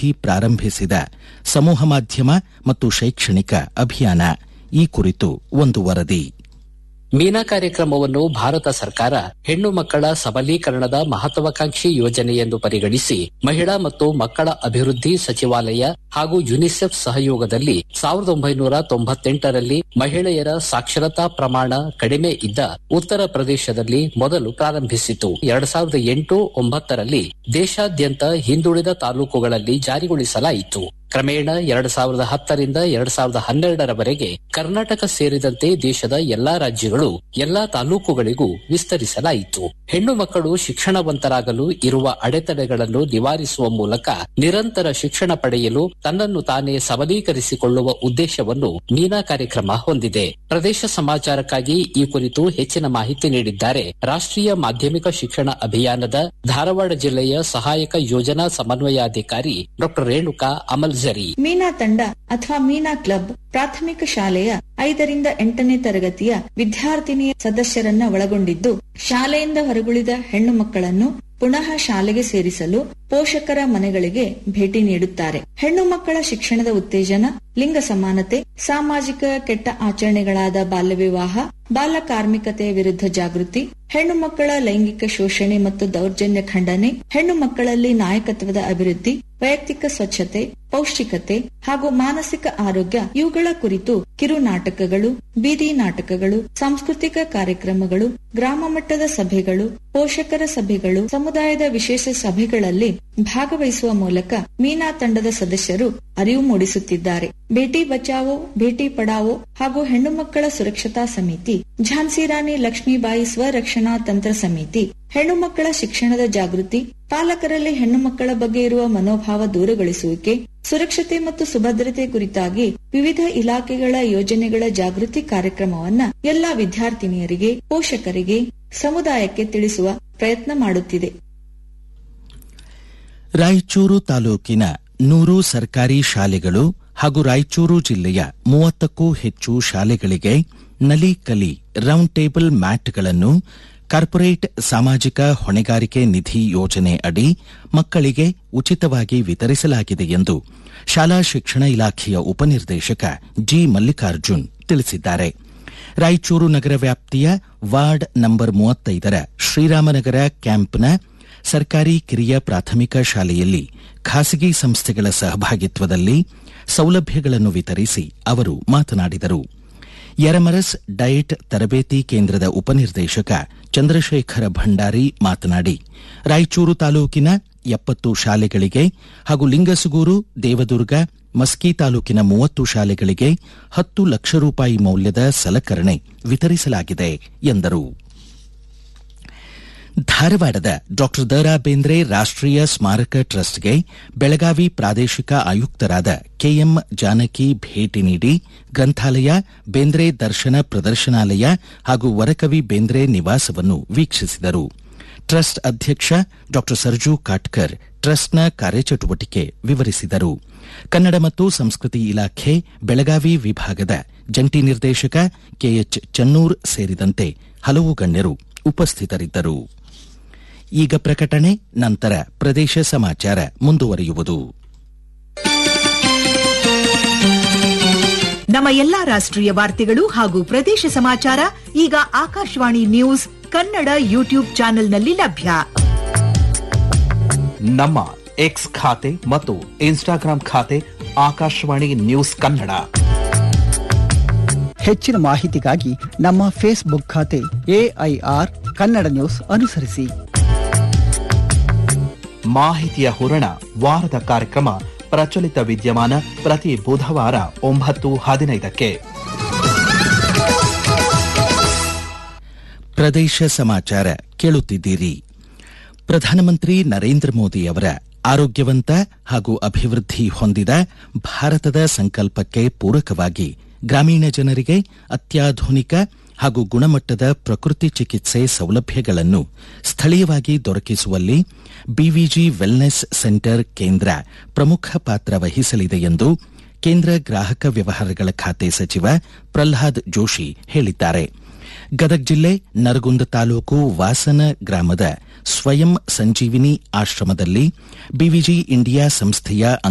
ವಿದ್ಯಾರ್ಥಿ ಪ್ರಾರಂಭಿಸಿದ ಸಮೂಹ ಮಾಧ್ಯಮ ಮತ್ತು ಶೈಕ್ಷಣಿಕ ಅಭಿಯಾನ. ಈ ಕುರಿತು ಒಂದು ವರದಿ. ಮೀನಾ ಕಾರ್ಯಕ್ರಮವನ್ನು ಭಾರತ ಸರ್ಕಾರ ಹೆಣ್ಣು ಮಕ್ಕಳ ಸಬಲೀಕರಣದ ಮಹತ್ವಾಕಾಂಕ್ಷಿ ಯೋಜನೆ ಎಂದು ಪರಿಗಣಿಸಿ ಮಹಿಳಾ ಮತ್ತು ಮಕ್ಕಳ ಅಭಿವೃದ್ಧಿ ಸಚಿವಾಲಯ ಹಾಗೂ ಯುನಿಸೆಫ್ ಸಹಯೋಗದಲ್ಲಿ 1998ರಲ್ಲಿ ಮಹಿಳೆಯರ ಸಾಕ್ಷರತಾ ಪ್ರಮಾಣ ಕಡಿಮೆ ಇದ್ದ ಉತ್ತರ ಪ್ರದೇಶದಲ್ಲಿ ಮೊದಲು ಪ್ರಾರಂಭಿಸಿತು. 2008-9ರಲ್ಲಿ ದೇಶಾದ್ಯಂತ ಹಿಂದುಳಿದ ತಾಲೂಕುಗಳಲ್ಲಿ ಜಾರಿಗೊಳಿಸಲಾಯಿತು. ಕ್ರಮೇಣ 2010ರಿಂದ 2012ರವರೆಗೆ ಕರ್ನಾಟಕ ಸೇರಿದಂತೆ ದೇಶದ ಎಲ್ಲಾ ರಾಜ್ಯಗಳು ಎಲ್ಲಾ ತಾಲೂಕುಗಳಿಗೂ ವಿಸ್ತರಿಸಲಾಯಿತು. ಹೆಣ್ಣು ಮಕ್ಕಳು ಶಿಕ್ಷಣವಂತರಾಗಲು ಇರುವ ಅಡೆತಡೆಗಳನ್ನು ನಿವಾರಿಸುವ ಮೂಲಕ ನಿರಂತರ ಶಿಕ್ಷಣ ಪಡೆಯಲು ತನ್ನನ್ನು ತಾನೇ ಸಬಲೀಕರಿಸಿಕೊಳ್ಳುವ ಉದ್ದೇಶವನ್ನು ಮೀನಾ ಕಾರ್ಯಕ್ರಮ ಹೊಂದಿದೆ. ಪ್ರದೇಶ ಸಮಾಚಾರಕ್ಕಾಗಿ ಈ ಕುರಿತು ಹೆಚ್ಚಿನ ಮಾಹಿತಿ ನೀಡಿದ್ದಾರೆ ರಾಷ್ಟ್ರೀಯ ಮಾಧ್ಯಮಿಕ ಶಿಕ್ಷಣ ಅಭಿಯಾನದ ಧಾರವಾಡ ಜಿಲ್ಲೆಯ ಸಹಾಯಕ ಯೋಜನಾ ಸಮನ್ವಯಾಧಿಕಾರಿ ಡಾ ರೇಣುಕಾ ಅಮಲ್. ಮೀನಾ ತಂಡ ಅಥವಾ ಮೀನಾ ಕ್ಲಬ್ ಪ್ರಾಥಮಿಕ ಶಾಲೆಯ 5ರಿಂದ 8ನೇ ತರಗತಿಯ ವಿದ್ಯಾರ್ಥಿನಿಯ ಸದಸ್ಯರನ್ನ ಒಳಗೊಂಡಿದ್ದು, ಶಾಲೆಯಿಂದ ಹೊರಗುಳಿದ ಹೆಣ್ಣು ಮಕ್ಕಳನ್ನು ಪುನಃ ಶಾಲೆಗೆ ಸೇರಿಸಲು ಪೋಷಕರ ಮನೆಗಳಿಗೆ ಭೇಟಿ ನೀಡುತ್ತಾರೆ. ಹೆಣ್ಣು ಮಕ್ಕಳ ಶಿಕ್ಷಣದ ಉತ್ತೇಜನ, ಲಿಂಗ ಸಮಾನತೆ, ಸಾಮಾಜಿಕ ಕೆಟ್ಟ ಆಚರಣೆಗಳಾದ ಬಾಲ್ಯ ವಿವಾಹ, ಬಾಲ ಕಾರ್ಮಿಕತೆಯ ವಿರುದ್ಧ ಜಾಗೃತಿ, ಹೆಣ್ಣು ಮಕ್ಕಳ ಲೈಂಗಿಕ ಶೋಷಣೆ ಮತ್ತು ದೌರ್ಜನ್ಯ ಖಂಡನೆ, ಹೆಣ್ಣು ಮಕ್ಕಳಲ್ಲಿ ನಾಯಕತ್ವದ ಅಭಿವೃದ್ಧಿ, ವೈಯಕ್ತಿಕ ಸ್ವಚ್ಛತೆ, ಪೌಷ್ಟಿಕತೆ ಹಾಗೂ ಮಾನಸಿಕ ಆರೋಗ್ಯ ಇವುಗಳ ಕುರಿತು ಕಿರು ನಾಟಕಗಳು, ಬೀದಿ ನಾಟಕಗಳು, ಸಾಂಸ್ಕೃತಿಕ ಕಾರ್ಯಕ್ರಮಗಳು, ಗ್ರಾಮ ಮಟ್ಟದ ಸಭೆಗಳು, ಪೋಷಕರ ಸಭೆಗಳು, ಸಮುದಾಯದ ವಿಶೇಷ ಸಭೆಗಳಲ್ಲಿ ಭಾಗವಹಿಸುವ ಮೂಲಕ ಮೀನಾ ತಂಡದ ಸದಸ್ಯರು ಅರಿವು ಮೂಡಿಸುತ್ತಿದ್ದಾರೆ. ಬೇಟಿ ಬಚಾವೋ ಬೇಟಿ ಪಡಾವೋ ಹಾಗೂ ಹೆಣ್ಣು ಮಕ್ಕಳ ಸುರಕ್ಷತಾ ಸಮಿತಿ, ಝಾನ್ಸಿ ರಾಣಿ ಲಕ್ಷ್ಮೀಬಾಯಿ ಸ್ವರಕ್ಷಣಾ ತಂತ್ರ ಸಮಿತಿ, ಹೆಣ್ಣು ಮಕ್ಕಳ ಶಿಕ್ಷಣದ ಜಾಗೃತಿ, ಪಾಲಕರಲ್ಲಿ ಹೆಣ್ಣು ಮಕ್ಕಳ ಬಗ್ಗೆ ಇರುವ ಮನೋಭಾವ ದೂರಗೊಳಿಸುವಿಕೆ, ಸುರಕ್ಷತೆ ಮತ್ತು ಸುಭದ್ರತೆ ಕುರಿತಾಗಿ ವಿವಿಧ ಇಲಾಖೆಗಳ ಯೋಜನೆಗಳ ಜಾಗೃತಿ ಕಾರ್ಯಕ್ರಮವನ್ನ ಎಲ್ಲಾ ವಿದ್ಯಾರ್ಥಿನಿಯರಿಗೆ, ಪೋಷಕರಿಗೆ, ಸಮುದಾಯಕ್ಕೆ ತಿಳಿಸುವ ಪ್ರಯತ್ನ ಮಾಡುತ್ತಿದೆ. ರಾಯಚೂರು ತಾಲೂಕಿನ 100 ಸರ್ಕಾರಿ ಶಾಲೆಗಳು ಹಾಗೂ ರಾಯಚೂರು ಜಿಲ್ಲೆಯ 30ಕ್ಕೂ ಹೆಚ್ಚು ಶಾಲೆಗಳಿಗೆ Nali Kali round table ಮ್ಯಾಟ್ಗಳನ್ನು corporate ಸಾಮಾಜಿಕ ಹೊಣೆಗಾರಿಕೆ ನಿಧಿ ಯೋಜನೆ ಅಡಿ ಮಕ್ಕಳಿಗೆ ಉಚಿತವಾಗಿ ವಿತರಿಸಲಾಗಿದೆ ಎಂದು ಶಾಲಾ ಶಿಕ್ಷಣ ಇಲಾಖೆಯ ಉಪನಿರ್ದೇಶಕ ಜಿ ಮಲ್ಲಿಕಾರ್ಜುನ್ ತಿಳಿಸಿದ್ದಾರೆ. ರಾಯಚೂರು ನಗರ ವ್ಯಾಪ್ತಿಯ ವಾರ್ಡ್ ನಂಬರ್ 35ರ ಶ್ರೀರಾಮನಗರ ಕ್ಯಾಂಪ್ನ ಸರ್ಕಾರಿ ಕಿರಿಯ ಪ್ರಾಥಮಿಕ ಶಾಲೆಯಲ್ಲಿ ಖಾಸಗಿ ಸಂಸ್ಥೆಗಳ ಸಹಭಾಗಿತ್ವದಲ್ಲಿ ಸೌಲಭ್ಯಗಳನ್ನು ವಿತರಿಸಿ ಅವರು ಮಾತನಾಡಿದರು. ಯರಮರಸ್ ಡಯಟ್ ತರಬೇತಿ ಕೇಂದ್ರದ ಉಪನಿರ್ದೇಶಕ ಚಂದ್ರಶೇಖರ ಭಂಡಾರಿ ಮಾತನಾಡಿ, ರಾಯಚೂರು ತಾಲೂಕಿನ 70 ಶಾಲೆಗಳಿಗೆ ಹಾಗೂ ಲಿಂಗಸುಗೂರು, ದೇವದುರ್ಗ, ಮಸ್ಕಿ ತಾಲೂಕಿನ 30 ಶಾಲೆಗಳಿಗೆ 10 ಲಕ್ಷ ರೂಪಾಯಿ ಮೌಲ್ಯದ ಸಲಕರಣೆ ವಿತರಿಸಲಾಗಿದೆ ಎಂದರು. ಧಾರವಾಡದ ಡಾ ದ ರಾ ಬೇಂದ್ರೆ ರಾಷ್ಟ್ರೀಯ ಸ್ಮಾರಕ ಟ್ರಸ್ಟ್ಗೆ ಬೆಳಗಾವಿ ಪ್ರಾದೇಶಿಕ ಆಯುಕ್ತರಾದ ಕೆಎಂ ಜಾನಕಿ ಭೇಟಿ ನೀಡಿ ಗ್ರಂಥಾಲಯ, ಬೇಂದ್ರೆ ದರ್ಶನ ಪ್ರದರ್ಶನಾಲಯ ಹಾಗೂ ವರಕವಿ ಬೇಂದ್ರೆ ನಿವಾಸವನ್ನು ವೀಕ್ಷಿಸಿದರು. ಟ್ರಸ್ಟ್ ಅಧ್ಯಕ್ಷ ಡಾ ಸರ್ಜು ಕಾಟ್ಕರ್ ಟ್ರಸ್ಟ್ನ ಕಾರ್ಯಚಟುವಟಿಕೆ ವಿವರಿಸಿದರು. ಕನ್ನಡ ಮತ್ತು ಸಂಸ್ಕೃತಿ ಇಲಾಖೆ ಬೆಳಗಾವಿ ವಿಭಾಗದ ಜಂಟಿ ನಿರ್ದೇಶಕ ಕೆಎಚ್ ಚನ್ನೂರ್ ಸೇರಿದಂತೆ ಹಲವು ಗಣ್ಯರು ಉಪಸ್ಥಿತರಿದ್ದರು. ಈಗ ಪ್ರಕಟಣೆ, ನಂತರ ಪ್ರದೇಶ ಸಮಾಚಾರ ಮುಂದುವರಿಯುವುದು. ನಮ್ಮ ಎಲ್ಲಾ ರಾಷ್ಟ್ರೀಯ ವಾರ್ತೆಗಳು ಹಾಗೂ ಪ್ರದೇಶ ಸಮಾಚಾರ ಈಗ ಆಕಾಶವಾಣಿ ನ್ಯೂಸ್ ಕನ್ನಡ ಯೂಟ್ಯೂಬ್ ಚಾನೆಲ್ನಲ್ಲಿ ಲಭ್ಯ. ನಮ್ಮ ಎಕ್ಸ್ ಖಾತೆ ಮತ್ತು ಇನ್ಸ್ಟಾಗ್ರಾಂ ಖಾತೆ ಆಕಾಶವಾಣಿ ನ್ಯೂಸ್ ಕನ್ನಡ. ಹೆಚ್ಚಿನ ಮಾಹಿತಿಗಾಗಿ ನಮ್ಮ ಫೇಸ್ಬುಕ್ ಖಾತೆ ಎಐಆರ್ ಕನ್ನಡ ನ್ಯೂಸ್ ಅನುಸರಿಸಿ. ಮಾಹಿತಿಯ ಹೂರಣ ವಾರದ ಕಾರ್ಯಕ್ರಮ ಪ್ರಚಲಿತ ವಿದ್ಯಮಾನ ಪ್ರತಿ ಬುಧವಾರ 9:15ಕ್ಕೆ. ಪ್ರದೇಶ ಸಮಾಚಾರ ಕೇಳುತ್ತಿದ್ದೀರಿ. ಪ್ರಧಾನಮಂತ್ರಿ ನರೇಂದ್ರ ಮೋದಿ ಅವರ ಆರೋಗ್ಯವಂತ ಹಾಗೂ ಅಭಿವೃದ್ಧಿ ಹೊಂದಿದ ಭಾರತದ ಸಂಕಲ್ಪಕ್ಕೆ ಪೂರಕವಾಗಿ ಗ್ರಾಮೀಣ ಜನರಿಗೆ ಅತ್ಯಾಧುನಿಕ ಹಾಗೂ ಗುಣಮಟ್ಟದ ಪ್ರಕೃತಿ ಚಿಕಿತ್ಸೆ ಸೌಲಭ್ಯಗಳನ್ನು ಸ್ಥಳೀಯವಾಗಿ ದೊರಕಿಸುವಲ್ಲಿ ಬಿವಿಜಿ ವೆಲ್ನೆಸ್ ಸೆಂಟರ್ ಕೇಂದ್ರ ಪ್ರಮುಖ ಪಾತ್ರ ವಹಿಸಲಿದೆ ಎಂದು ಕೇಂದ್ರ ಗ್ರಾಹಕ ವ್ಯವಹಾರಗಳ ಖಾತೆ ಸಚಿವ ಪ್ರಹ್ಲಾದ್ ಜೋಶಿ ಹೇಳಿದ್ದಾರೆ. ಗದಗ ಜಿಲ್ಲೆ ನರಗುಂದ ತಾಲೂಕು ವಾಸನ ಗ್ರಾಮದ ಸ್ವಯಂ ಸಂಜೀವಿನಿ ಆಶ್ರಮದಲ್ಲಿ ಬಿವಿಜಿ ಇಂಡಿಯಾ ಸಂಸ್ಥೆಯ